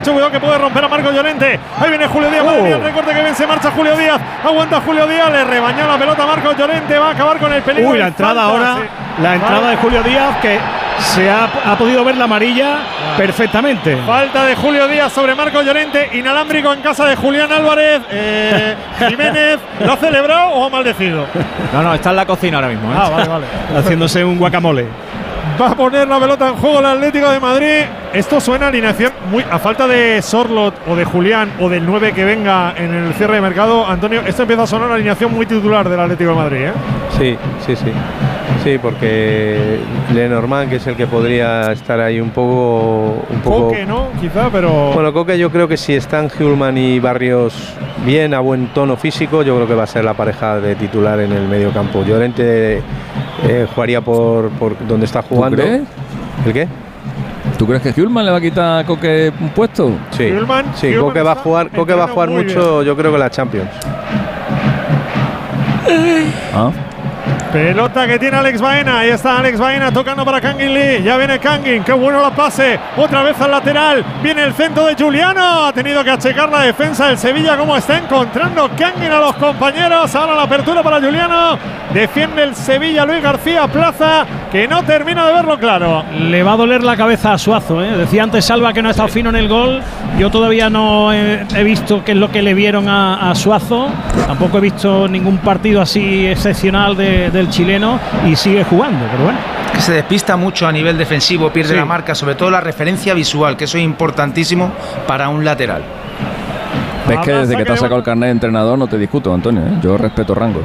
Cuidado que puede romper a Marcos Llorente. Ahí viene Julio Díaz. El recorte que bien se marcha Julio Díaz. Aguanta Julio Díaz. Le rebañó la pelota a Marcos Llorente. Va a acabar con el peligro. La entrada ahora. Sí. La entrada de Julio Díaz que se ha podido ver la amarilla perfectamente. Falta de Julio Díaz sobre Marcos Llorente. Inalámbrico en casa de Julián Álvarez. Jiménez. ¿Lo ha celebrado o ha maldecido? No, está en la cocina ahora mismo. Vale. Haciéndose un guacamole. Va a poner la pelota en juego el Atlético de Madrid. Esto suena a alineación muy a falta de Sorloth o de Julián o del 9 que venga en el cierre de mercado. Antonio, esto empieza a sonar a alineación muy titular del Atlético de Madrid, ¿eh? Sí, porque Lenormand, que es el que podría estar ahí un poco Coque, ¿no? Quizá, pero… Bueno, Coque yo creo que si están Hjulmand y Barrios bien, a buen tono físico, yo creo que va a ser la pareja de titular en el medio campo. Llorente jugaría por donde está jugando. ¿Tú crees? ¿El qué? ¿Tú crees que Hjulmand le va a quitar a Coque un puesto? Sí, Coque va a jugar mucho, bien. Yo creo que la Champions. Pelota que tiene Alex Baena. Ahí está Alex Baena tocando para Kangin Lee. Ya viene Kangin. Qué bueno la pase. Otra vez al lateral. Viene el centro de Giuliano. Ha tenido que achecar la defensa del Sevilla. Como está encontrando Kangin a los compañeros. Ahora la apertura para Giuliano. Defiende el Sevilla Luis García Plaza, que no termina de verlo claro. Le va a doler la cabeza a Suazo, ¿eh? Decía antes Salva que no ha estado fino en el gol. Yo todavía no he visto qué es lo que le vieron a Suazo. Tampoco he visto ningún partido así excepcional del chileno y sigue jugando, pero bueno. Que se despista mucho a nivel defensivo, pierde la marca, sobre todo la referencia visual, que eso es importantísimo para un lateral. Es que desde que te has sacado el carnet de entrenador no te discuto, Antonio, ¿eh? Yo respeto rangos.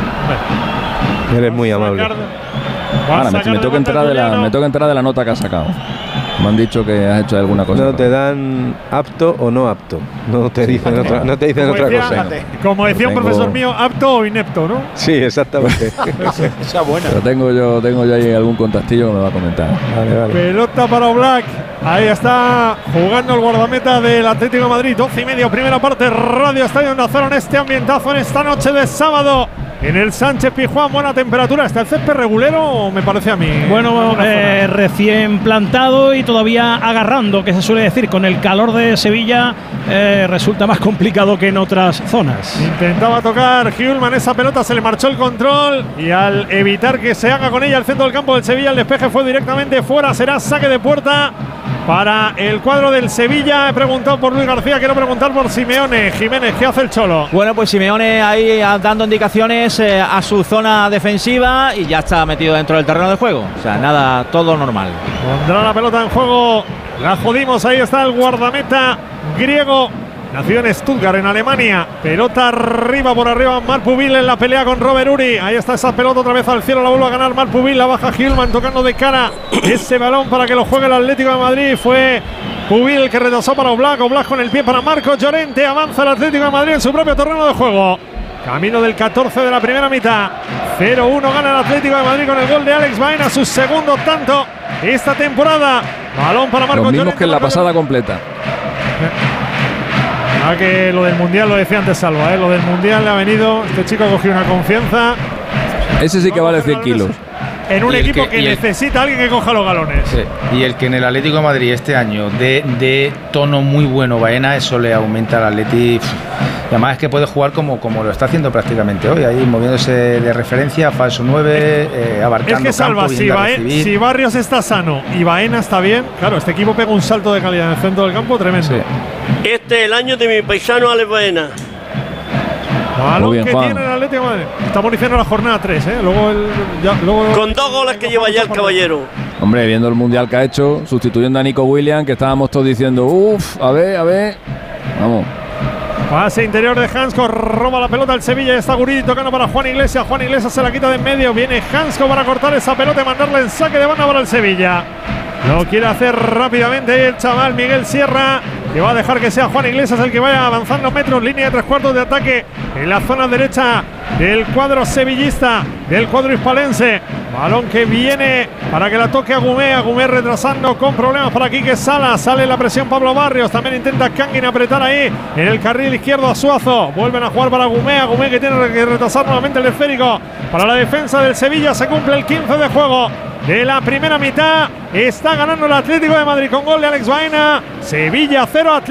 Eres muy amable. Ahora me tengo que enterar de la nota que has sacado. Me han dicho que has hecho alguna cosa. No te dan apto o no apto. No te dicen otra cosa. Como decía un profesor mío, apto o inepto, ¿no? Sí, exactamente. Esa buena. Pero tengo yo ahí algún contactillo que me va a comentar. Vale. Pelota para Oblak. Ahí está jugando el guardameta del Atlético de Madrid. 12:30, primera parte. Radio Estadio Onda Cero en este ambientazo en esta noche de sábado. En el Sánchez Pizjuán, buena temperatura. ¿Está el césped regulero, me parece a mí? Bueno, recién plantado y todavía agarrando, que se suele decir. Con el calor de Sevilla resulta más complicado que en otras zonas. Intentaba tocar Hjulmand esa pelota, se le marchó el control y al evitar que se haga con ella el centro del campo del Sevilla, el despeje fue directamente fuera. Será saque de puerta para el cuadro del Sevilla. He preguntado por Luis García, quiero preguntar por Simeone. Jiménez, ¿qué hace el Cholo? Bueno, pues Simeone ahí dando indicaciones a su zona defensiva y ya está metido dentro del terreno de juego. O sea, nada, todo normal. Pondrá la pelota en juego. La jodimos, ahí está el guardameta griego. Nació en Stuttgart, en Alemania. Pelota arriba, por arriba, Marpuvil en la pelea con Robert Uri. Ahí está esa pelota otra vez al cielo, la vuelve a ganar Marpuvil. La baja Hjulmand tocando de cara ese balón para que lo juegue el Atlético de Madrid. Fue Pubil que retrasó para Oblak. Oblak con el pie para Marcos Llorente. Avanza el Atlético de Madrid en su propio terreno de juego. Camino del 14 de la primera mitad. 0-1 gana el Atlético de Madrid con el gol de Alex Baena, su segundo tanto esta temporada. Balón para Marcos Llorente. Los mismos que en la pasada completa. Que lo del Mundial lo decía antes Salva, lo del Mundial le ha venido, este chico ha cogido una confianza. Ese sí que vale 100 kilos. En un equipo que necesita a alguien que coja los galones. Sí. Y el que en el Atlético de Madrid este año de tono muy bueno Baena, eso le aumenta al Atleti. Y además es que puede jugar como lo está haciendo prácticamente hoy, ahí moviéndose de referencia, falso 9, abarcando. Es que Salva, si Barrios está sano y Baena está bien, claro, este equipo pega un salto de calidad en el centro del campo tremendo. Sí. Este es el año de mi paisano Alex Baena. Balón bien, que Juan. Tiene el Atlético de Madrid. Estamos diciendo la jornada 3, luego con 2 goles que lleva ya el caballero. Hombre, viendo el mundial que ha hecho, sustituyendo a Nico Williams, que estábamos todos diciendo, a ver. Vamos. Pase interior de Hansko, roba la pelota al Sevilla y está Guridi tocando para Juan Iglesias. Juan Iglesias se la quita de en medio. Viene Hansko para cortar esa pelota y mandarla en saque de banda para el Sevilla. Lo quiere hacer rápidamente el chaval Miguel Sierra, que va a dejar que sea Juan Iglesias el que vaya avanzando metros, línea de 3/4 de ataque en la zona derecha del cuadro sevillista, del cuadro hispalense. Balón que viene para que la toque Agumé retrasando con problemas para Quique Sala. Sale la presión Pablo Barrios, también intenta Kangin apretar ahí en el carril izquierdo a Suazo. Vuelven a jugar para Agumé que tiene que retrasar nuevamente el esférico para la defensa del Sevilla. Se cumple el 15 de juego de la primera mitad. Está ganando el Atlético de Madrid con gol de Alex Baena. Sevilla 0, Atlético.